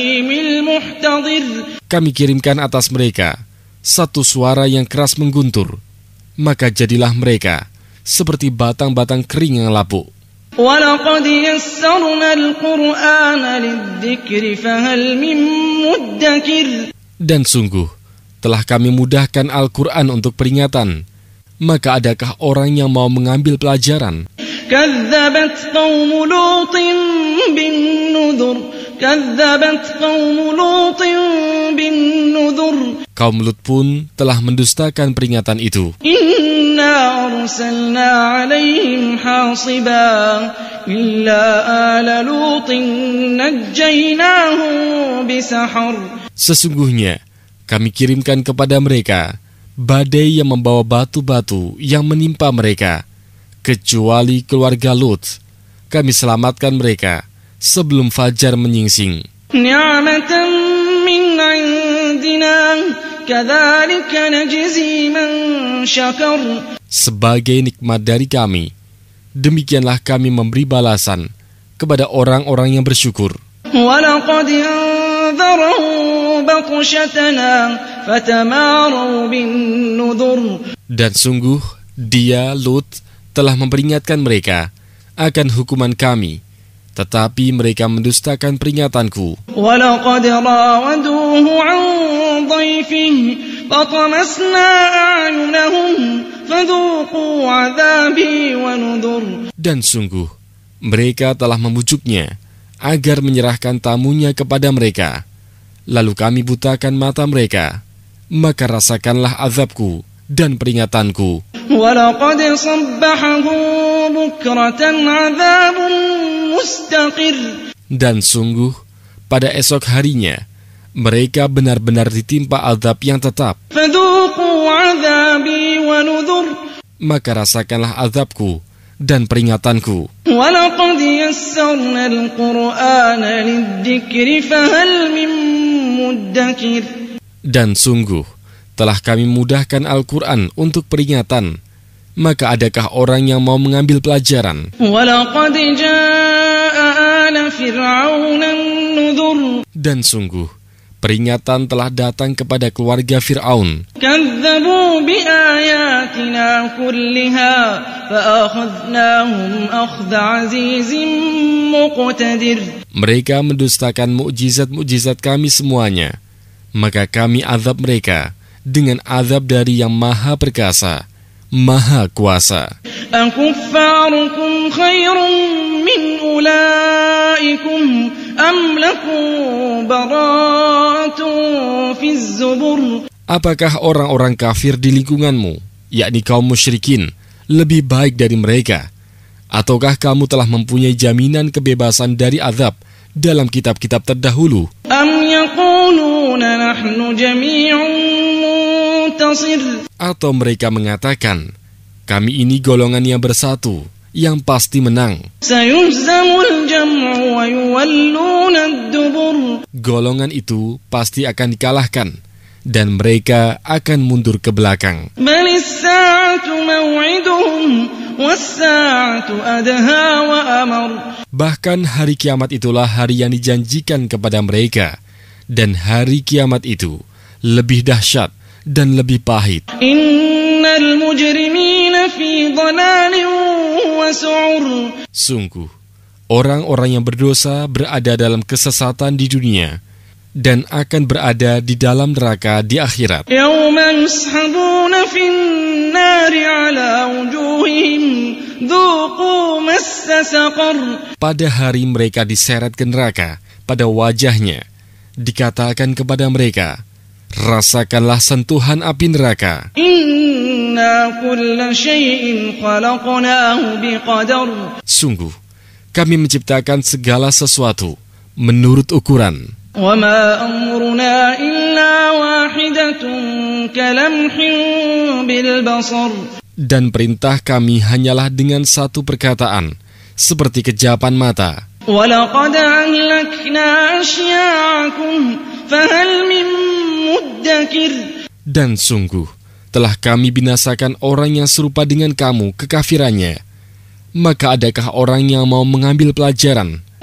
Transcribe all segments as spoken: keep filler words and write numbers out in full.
Kami kirimkan atas mereka satu suara yang keras mengguntur, maka jadilah mereka seperti batang-batang kering yang lapuk. وَلَقَدْ يَسَّرْنَا الْقُرْآنَ لِلذِّكْرِ فَهَلْ مِن مُّدَّكِرٍ. Dan sungguh telah kami mudahkan Al-Quran untuk peringatan, maka adakah orang yang mau mengambil pelajaran? كَذَّبَتْ قَوْمُ لُوطٍ بِالنُّذُرِ كَذَّبَتْ قَوْمُ لُوطٍ بِالنُّذُرِ. Kaum Lut pun telah mendustakan peringatan itu. Inna arsalna alaihim hasiba illa ala lutin najjaynahum bisahar. Sesungguhnya kami kirimkan kepada mereka badai yang membawa batu-batu yang menimpa mereka, kecuali keluarga Lut. Kami selamatkan mereka sebelum fajar menyingsing. Ni'matan min 'indina kadzalika najzi man syakar. Sebagai nikmat dari kami, demikianlah kami memberi balasan kepada orang-orang yang bersyukur. Walaqad anzarahum batshatana fatamaru bin nudhur. Dan sungguh dia, Lut, telah memperingatkan mereka akan hukuman kami, tetapi mereka mendustakan peringatanku. Walaqad rawaduhu 'an dhayfihi fatamasna a'yunahum fadhuqu 'adzabi wa nudhur. Dan sungguh mereka telah membujuknya agar menyerahkan tamunya kepada mereka, lalu kami butakan mata mereka, maka rasakanlah azabku dan peringatanku. Walaqad sabbahahum bukratan 'adzabun mustaqir. Dan sungguh pada esok harinya mereka benar-benar ditimpa azab yang tetap. Fadhuqu 'adzabi wa nudhur. Maka rasakanlah azabku dan peringatanku. Walaqad yassarna al-Qur'ana lidh-dhikri fahal min muddakir. Dan sungguh telah kami mudahkan Al-Quran untuk peringatan, maka adakah orang yang mau mengambil pelajaran? Walaqad jaa'a ala fir'auna an-nudhur. Dan sungguh peringatan telah datang kepada keluarga Fir'aun. Kadzabu bi ayatina kulliha fa akhadnahum akhdha 'azizin muqtadir. Mereka mendustakan mukjizat-mukjizat kami semuanya, maka kami azab mereka dengan azab dari yang maha perkasa, maha kuasa. Akuffarukum khairun min ulaikum am lakum baratun fiz zubur. Apakah orang-orang kafir di lingkunganmu, yakni kaum musyrikin, lebih baik dari mereka? Ataukah kamu telah mempunyai jaminan kebebasan dari azab dalam kitab-kitab terdahulu? Am yaquluna nahnu jami'un muntasir. Atau mereka mengatakan, kami ini golongan yang bersatu, yang pasti menang. Sayuhzamul jam'u wa yuwalluna ad-dubur. Golongan itu pasti akan dikalahkan, dan mereka akan mundur ke belakang. Balis sa'atu maw'iduhum was-sa'atu adha wa amar. Bahkan hari kiamat itulah hari yang dijanjikan kepada mereka, dan hari kiamat itu lebih dahsyat dan lebih pahit. Innal mujrimina fi dhalalin wa su'ur. Sungguh orang-orang yang berdosa berada dalam kesesatan di dunia dan akan berada di dalam neraka di akhirat. Yawma yushabuna fin nari ala wujuhihim dhuqu massa saqar. Pada hari mereka diseret ke neraka, pada wajahnya dikatakan kepada mereka, rasakanlah sentuhan api neraka. Inna kulla syai'in khalaqnahu biqadar. Sungguh kami menciptakan segala sesuatu menurut ukuran. Wa ma amruna illa wahidatun kalamhin bil basar. Dan perintah kami hanyalah dengan satu perkataan, seperti kejapan mata. Wa laqad ahlakna asya'akum fahal min muddakir. Dan sungguh telah kami binasakan orang yang serupa dengan kamu kekafirannya, maka adakah orang yang mau mengambil pelajaran?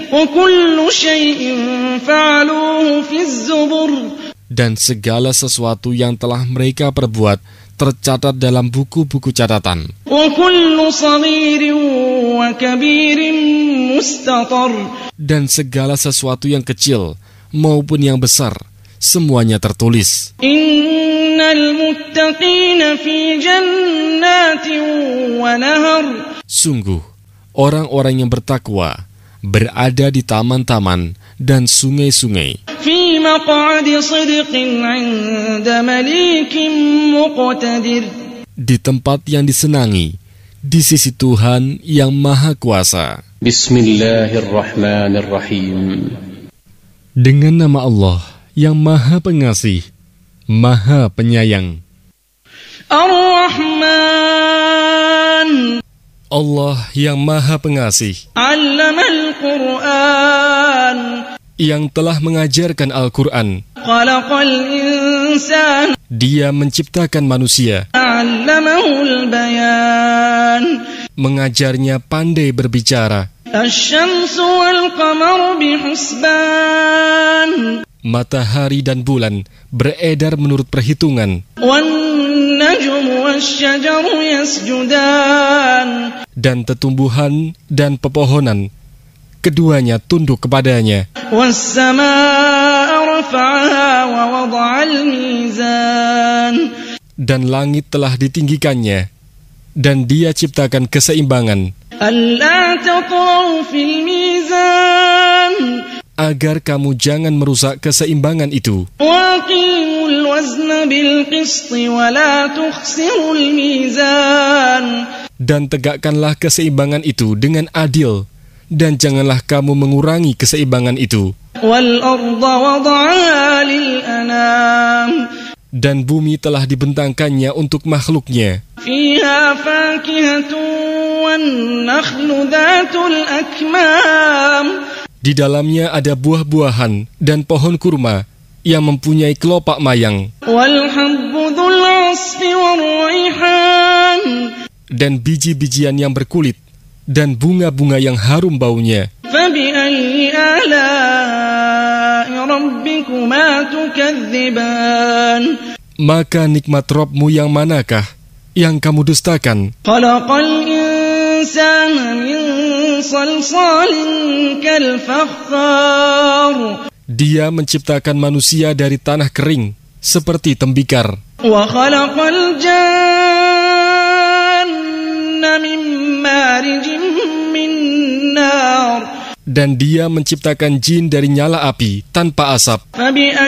وكل شيء فعلوه في الزبر. Dan segala sesuatu yang telah mereka perbuat tercatat dalam buku-buku catatan. وكل صغير وكبير مستطر. Dan segala sesuatu yang kecil maupun yang besar, semuanya tertulis. إن المتقين في جنات ونهر. Sungguh, orang-orang yang bertakwa berada di taman-taman dan sungai-sungai. في مقعد صدق عند مليك مقتدر. Di tempat yang disenangi, di sisi Tuhan yang Maha Kuasa. Bismillahirrahmanirrahim. Dengan nama Allah yang Maha Pengasih, Maha Penyayang. Ar-Rahman. Allah yang Maha Pengasih, Allamal Qur'an. yang telah mengajarkan Al-Quran. Khalaqal insan. Dia menciptakan manusia, Allamahul bayan. mengajarnya pandai berbicara. Asy-syamsu wal qamaru bihusban. Matahari dan bulan beredar menurut perhitungan. Wan najmu wasy-syajaru yasjudan. Dan tetumbuhan dan pepohonan, keduanya tunduk kepadanya. Was-samaa'a rafa'aha wa wada'al mizan. Dan langit telah ditinggikannya, dan Dia ciptakan keseimbangan, Alla tatghaw fil mizan. agar kamu jangan merusak keseimbangan itu. Waqimul wazna bil qisti wa la tukhsirul mizan. Dan tegakkanlah keseimbangan itu dengan adil, dan janganlah kamu mengurangi keseimbangan itu. Wal arda wada'aha lil anam. Dan bumi telah dibentangkannya untuk makhluknya. Fiha fakihatun wan nakhlu dhatul akmam. Di dalamnya ada buah-buahan dan pohon kurma yang mempunyai kelopak mayang. Wal habbu dhul 'asfi war raihan. Dan biji-bijian yang berkulit, dan bunga-bunga yang harum baunya. Fabi ayyi ala'i rabbikuma tukadziban. Maka nikmat Rabb-Mu yang manakah yang kamu dustakan? Khalaqal insana min salsalin kal fakhar. Dia menciptakan manusia dari tanah kering, seperti tembikar. Wa khalaqal janna min marijin min nar. Dan Dia menciptakan jin dari nyala api tanpa asap. Fabi